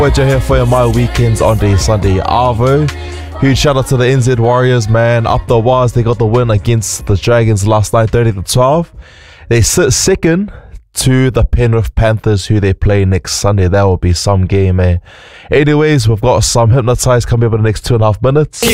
We're here for your My Weekends on the Sunday Arvo. Huge shout out to the NZ Warriors, man. Up the wires, they got the win against the Dragons last night, 30-12. They sit second to the Penrith Panthers, who they play next Sunday. That will be some game, eh? Anyways, we've got some Hypnotize coming up in the next 2.5 minutes.